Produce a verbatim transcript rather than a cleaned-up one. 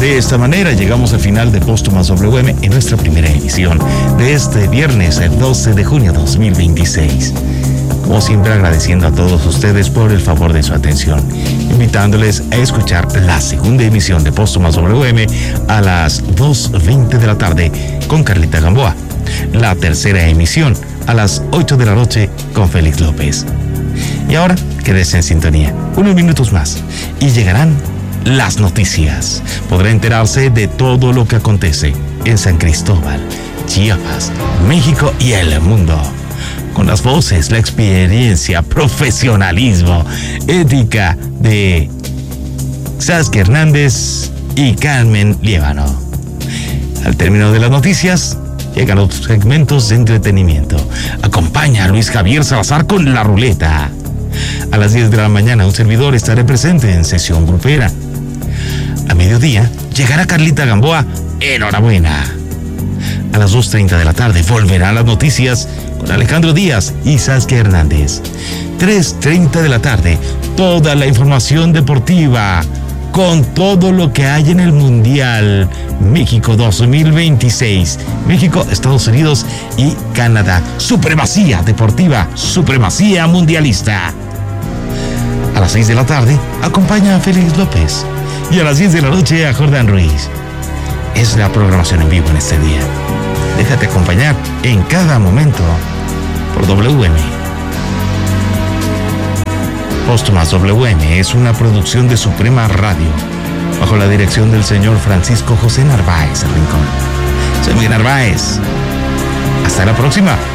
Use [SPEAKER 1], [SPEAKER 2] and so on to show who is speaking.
[SPEAKER 1] De esta manera llegamos al final de Póstumas W M en nuestra primera emisión de este viernes, el doce de junio de dos mil veintiséis. Como siempre, agradeciendo a todos ustedes por el favor de su atención, invitándoles a escuchar la segunda emisión de Póstumas W M a las dos veinte de la tarde con Carlita Gamboa, la tercera emisión a las ocho de la noche con Félix López. Y ahora, quédese en sintonía, unos minutos más, y llegarán las noticias. Podrá enterarse de todo lo que acontece en San Cristóbal, Chiapas, México y el mundo. Con las voces, la experiencia, profesionalismo, ética de Saskia Hernández y Carmen Liévano. Al término de las noticias, llegan los segmentos de entretenimiento. Acompaña a Luis Javier Salazar con La Ruleta. A las diez de la mañana, un servidor estará presente en Sesión Grupera. A mediodía, llegará Carlita Gamboa, enhorabuena. A las dos treinta de la tarde, volverán las noticias con Alejandro Díaz y Saskia Hernández. tres treinta de la tarde, toda la información deportiva, con todo lo que hay en el Mundial México dos mil veintiséis. México, Estados Unidos y Canadá. Supremacía deportiva, supremacía mundialista. A las seis de la tarde, acompaña a Félix López. Y a las diez de la noche, a Jordán Ruiz. Es la programación en vivo en este día. Déjate acompañar en cada momento por W M. Póstumas W M es una producción de Suprema Radio, bajo la dirección del señor Francisco José Narváez Rincón. Soy Miguel Narváez. Hasta la próxima.